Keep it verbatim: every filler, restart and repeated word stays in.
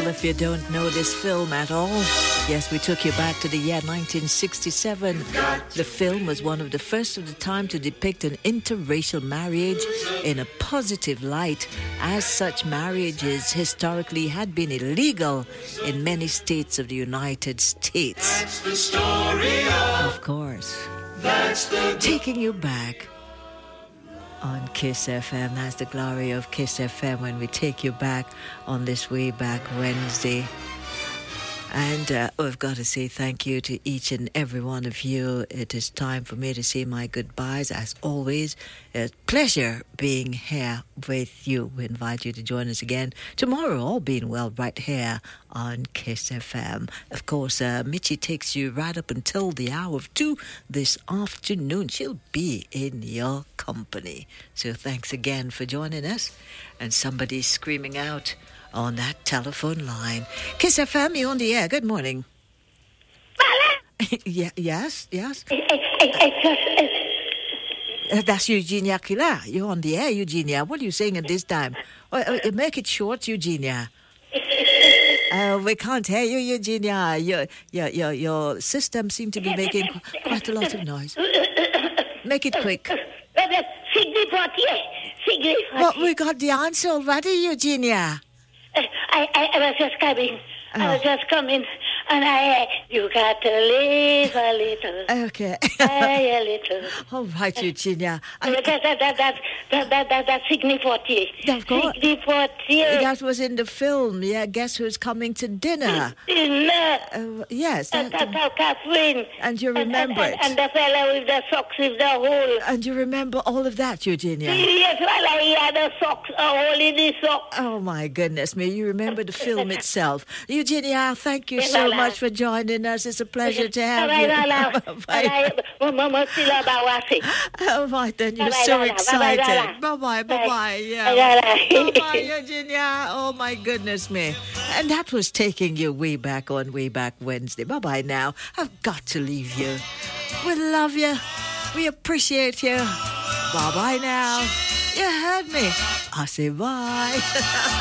Well, if you don't know this film at all, yes, we took you back to the year nineteen sixty-seven. The film was one of the first of the time to depict an interracial marriage in a positive light, as such marriages historically had been illegal in many states of the United States. That's the story of, of course, that's the taking you back on Kiss F M. That's the glory of Kiss F M when we take you back on this Way Back Wednesday. And uh, I've got to say thank you to each and every one of you. It is time for me to say my goodbyes. As always, a pleasure being here with you. We invite you to join us again tomorrow, all being well, right here on Kiss F M. Of course, uh, Mitchie takes you right up until the hour of two this afternoon. She'll be in your company. So thanks again for joining us. And somebody's screaming out on that telephone line. Kiss F M, you're on the air. Good morning. yeah, yes, yes. Uh, that's Eugenia Killer. You're on the air, Eugenia. What are you saying at this time? Uh, uh, make it short, Eugenia. Uh, we can't hear you, Eugenia. Your, your, your, your system seems to be making qu- quite a lot of noise. Make it quick. Well, we got the answer already, Eugenia. I, I, I was just coming. Oh. I was just coming. And I, you got to live a little. Okay. Die a little. All right, Eugenia. I, that, that, that, that, that, that, that, that, that's Signe Fortier. Of course. Signe Fortier. That was in the film, yeah. Guess who's coming to dinner? Dinner. Uh, yes. That, that, that, Catherine. And you remember and, and, it. And the fella with the socks with the hole. And you remember all of that, Eugenia? Yes, well, he had a socks, a hole in his sock. Oh, my goodness me. You remember the film itself. Eugenia, thank you so much for joining us. It's a pleasure to have you. Bye-bye. All right, then. You're so excited. Bye-bye, bye-bye. Yeah. Bye-bye, Eugenia. Oh, my goodness me. And that was taking you way back on Way Back Wednesday. Bye-bye now. I've got to leave you. We love you. We appreciate you. Bye-bye now. You heard me. I say bye.